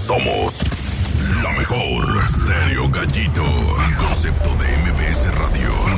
Somos la mejor. Stereo Gallito. Un concepto de MBS Radio.